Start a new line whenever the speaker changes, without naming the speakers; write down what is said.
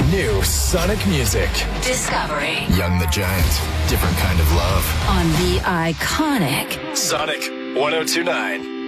New Sonic music.
Discovery.
Young the Giant. Different kind of love.
On the iconic
Sonic 1029.